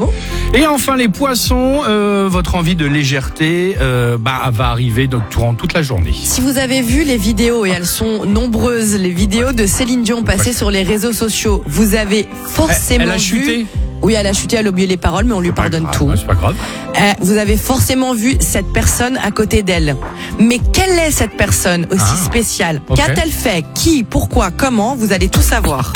Gémeaux. Et enfin les poissons, votre envie de légèreté va arriver durant toute la journée. Si vous avez vu les vidéos, et elles sont nombreuses, les vidéos de Céline Dion passées sur les réseaux sociaux, vous avez forcément Elle a chuté. Oui, elle a chuté, elle a oublié les paroles, mais on lui pardonne tout. C'est pas grave. Vous avez forcément vu cette personne à côté d'elle. Mais quelle est cette personne aussi spéciale? Ok. Qu'a-t-elle fait? Qui? Pourquoi? Comment? Vous allez tout savoir.